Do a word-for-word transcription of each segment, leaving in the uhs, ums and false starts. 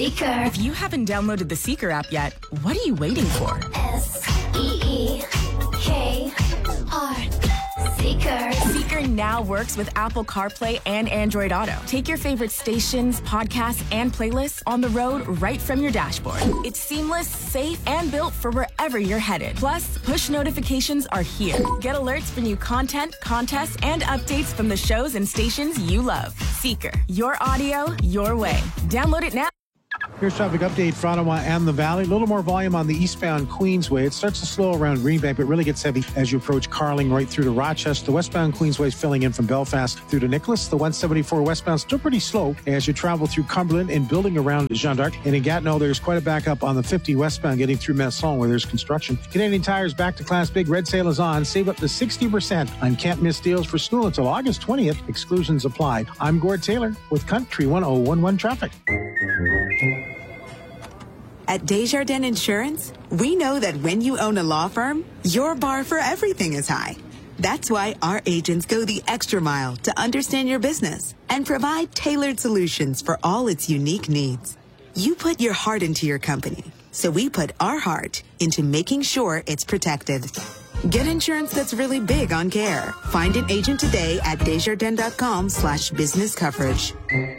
Seeker. If you haven't downloaded the Seeker app yet, what are you waiting for? S E E K R. Seeker. Seeker now works with Apple CarPlay and Android Auto. Take your favorite stations, podcasts, and playlists on the road right from your dashboard. It's seamless, safe, and built for wherever you're headed. Plus, push notifications are here. Get alerts for new content, contests, and updates from the shows and stations you love. Seeker. Your audio, your way. Download it now. Here's traffic update for Ottawa and the Valley. A little more volume on the eastbound Queensway. It starts to slow around Greenbank, but really gets heavy as you approach Carling right through to Rochester. The westbound Queensway is filling in from Belfast through to Nicholas. The one seventy-four westbound still pretty slow as you travel through Cumberland and building around Jeanne d'Arc. And in Gatineau, there's quite a backup on the fifty westbound getting through Masson where there's construction. Canadian Tire's back to class big. Red sale is on. Save up to sixty percent on can't miss deals for school until August twentieth. Exclusions apply. I'm Gord Taylor with Country one oh one one Traffic. At Desjardins Insurance, we know that when you own a law firm, your bar for everything is high. That's why our agents go the extra mile to understand your business and provide tailored solutions for all its unique needs. You put your heart into your company, so we put our heart into making sure it's protected. Get insurance that's really big on care. Find an agent today at Desjardins.com slash business coverage.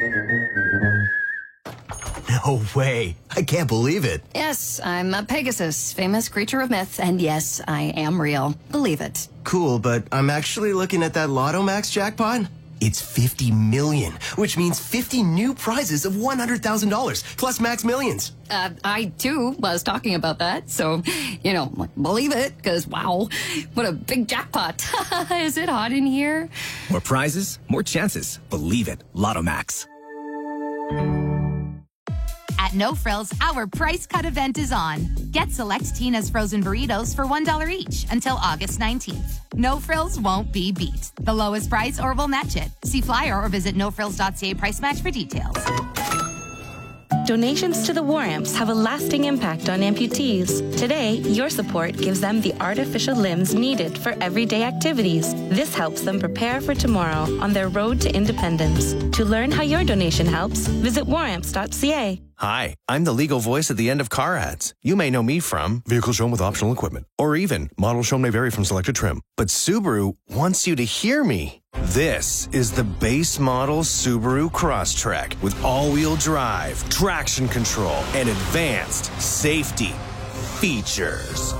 No way. I can't believe it. Yes, I'm a Pegasus, famous creature of myth, and yes, I am real. Believe it. Cool, but I'm actually looking at that Lotto Max jackpot. It's fifty million, which means fifty new prizes of one hundred thousand dollars, plus Max Millions. Uh, I, too, was talking about that, so, you know, believe it, because, wow, what a big jackpot. Is it hot in here? More prizes, more chances. Believe it. Lotto Max. At No Frills, our price cut event is on. Get select Tina's frozen burritos for one dollar each until August nineteenth. No Frills won't be beat. The lowest price or we'll match it. See flyer or visit no frills dot c a price match for details. Donations to the War Amps have a lasting impact on amputees. Today, your support gives them the artificial limbs needed for everyday activities. This helps them prepare for tomorrow on their road to independence. To learn how your donation helps, visit war amps dot c a. Hi, I'm the legal voice at the end of car ads. You may know me from Vehicle Shown with Optional Equipment, or even Model Shown may vary from selected trim. But Subaru wants you to hear me. This is the base model Subaru Crosstrek with all-wheel drive, traction control, and advanced safety features.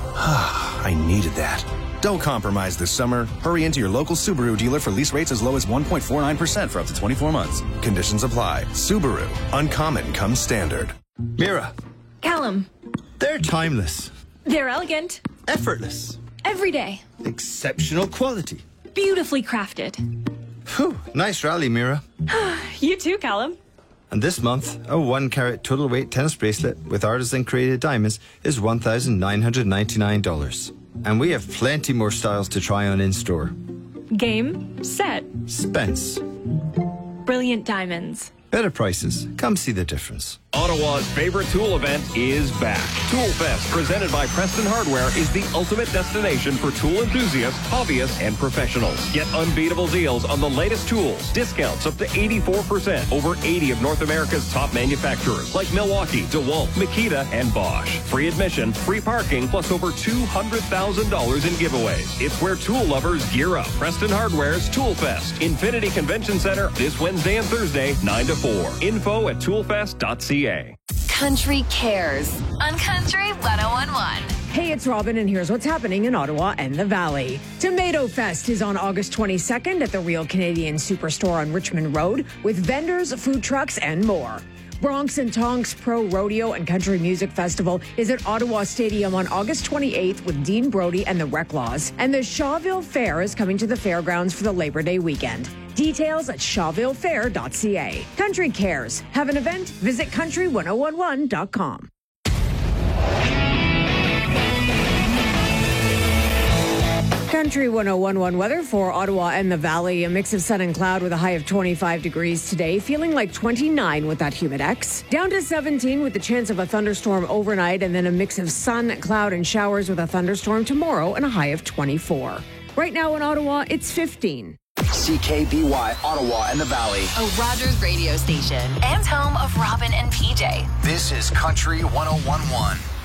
I needed that. Don't compromise this summer. Hurry into your local Subaru dealer for lease rates as low as one point four nine percent for up to twenty-four months. Conditions apply. Subaru. Uncommon comes standard. Mira. Callum. They're timeless. They're elegant. Effortless. Every day. Exceptional quality. Beautifully crafted. Whew, nice rally, Mira. You too, Callum. And this month, a one-carat total weight tennis bracelet with artisan-created diamonds is one thousand nine hundred ninety-nine dollars. And we have plenty more styles to try on in-store. Game, set. Spence. Brilliant diamonds. Better prices. Come see the difference. Ottawa's favorite tool event is back. Tool Fest, presented by Preston Hardware, is the ultimate destination for tool enthusiasts, hobbyists, and professionals. Get unbeatable deals on the latest tools. Discounts up to eighty-four percent over eighty of North America's top manufacturers like Milwaukee, DeWalt, Makita, and Bosch. Free admission, free parking, plus over two hundred thousand dollars in giveaways. It's where tool lovers gear up. Preston Hardware's Tool Fest. Infinity Convention Center this Wednesday and Thursday, nine to four. Info at toolfest dot c a. Country Cares on Country one oh one one. Hey, it's Robin, and here's what's happening in Ottawa and the Valley. Tomato Fest is on August twenty-second at the Real Canadian Superstore on Richmond Road with vendors, food trucks, and more. Bronx and Tonks Pro Rodeo and Country Music Festival is at Ottawa Stadium on August twenty-eighth with Dean Brody and the Reclaws. And the Shawville Fair is coming to the fairgrounds for the Labor Day weekend. Details at shawville fair dot c a. Country Cares. Have an event? Visit country one oh one one dot com. Country one oh one one weather for Ottawa and the Valley. A mix of sun and cloud with a high of twenty-five degrees today. Feeling like twenty-nine with that Humidex. Down to seventeen with the chance of a thunderstorm overnight. And then a mix of sun, cloud, and showers with a thunderstorm tomorrow and a high of twenty-four. Right now in Ottawa, it's fifteen. C K B Y, Ottawa and the Valley. A Rogers radio station and home of Robin and P J. This is Country one oh one point one.